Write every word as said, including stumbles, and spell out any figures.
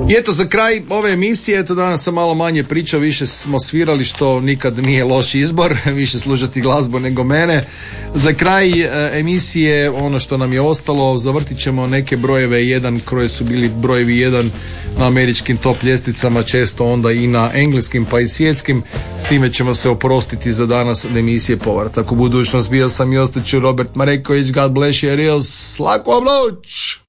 I eto za kraj ove emisije, eto danas sam malo manje pričao, više smo svirali što nikad nije loš izbor, više slušati glazbu nego mene. Za kraj e, emisije ono što nam je ostalo, zavrtit ćemo neke brojeve jedan koje su bili brojevi jedan na američkim top ljestvicama, često onda i na engleskim pa i svjetskim. S time ćemo se oprostiti za danas od emisije Povratak u budućnost. Bio sam i ostaću Robert Mareković, God bless you, real, laku vam noć!